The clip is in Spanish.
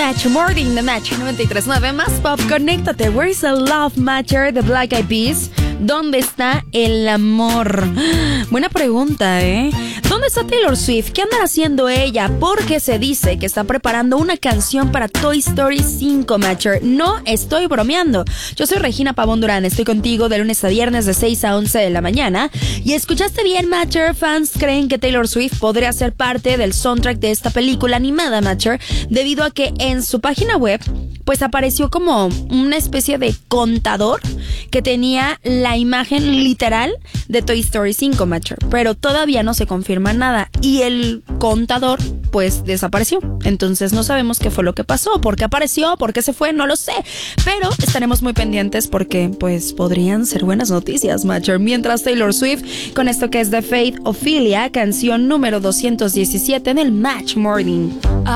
Match Morning de Match 93.9. Más pop, conéctate. Where is the love matcher de Black Eyed Peas? ¿Dónde está el amor? Buena pregunta, ¿eh? ¿Dónde está Taylor Swift? ¿Qué andará haciendo ella? Porque se dice que está preparando una canción para Toy Story 5, Matcher. No estoy bromeando. Yo soy Regina Pavón Durán. Estoy contigo de lunes a viernes de 6 a 11 de la mañana. Y escuchaste bien, Matcher. Fans creen que Taylor Swift podría ser parte del soundtrack de esta película animada, Matcher, debido a que en su página web pues apareció como una especie de contador que tenía la imagen literal de Toy Story 5, Matcher, pero todavía no se confirma nada y el contador pues desapareció. Entonces no sabemos qué fue lo que pasó, por qué apareció, por qué se fue, no lo sé, pero estaremos muy pendientes porque pues podrían ser buenas noticias, Matcher. Mientras Taylor Swift con esto que es The Fate Ophelia, canción número 217 en el Match Morning.